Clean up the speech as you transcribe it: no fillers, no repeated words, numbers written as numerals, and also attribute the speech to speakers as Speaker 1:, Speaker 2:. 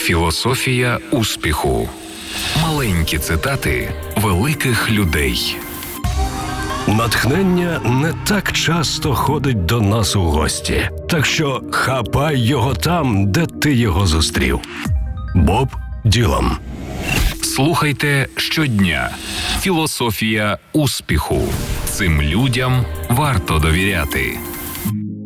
Speaker 1: Філософія успіху. Маленькі цитати великих людей.
Speaker 2: Натхнення не так часто ходить до нас у гості. Так що хапай його там, де ти його зустрів. Боб Ділан.
Speaker 1: Слухайте щодня. Філософія успіху. Цим людям варто довіряти.